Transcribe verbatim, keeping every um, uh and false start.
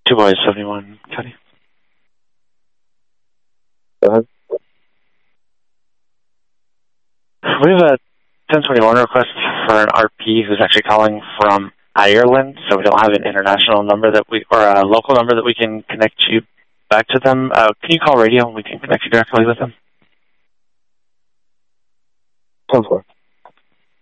Two Boys, seventy-one, Cody. Go ahead. We have a ten twenty-one request for an R P who's actually calling from Ireland, so we don't have an international number that we, or a local number that we can connect you back to them. Uh, can you call radio and we can connect you directly with them? ten four.